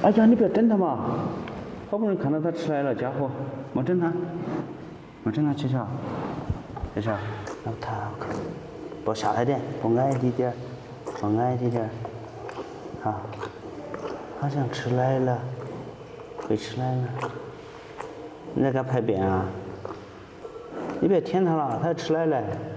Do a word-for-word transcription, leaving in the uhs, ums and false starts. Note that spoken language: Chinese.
哎呀，你不要整它嘛！好不容易看到它吃来了，家伙，莫整它，莫整它，巧巧，巧巧，那不太好看。不下来点，不矮一点，不矮一点。啊，好像吃奶了，会吃奶了。你在给它排便啊？你别舔它了，它要吃奶来。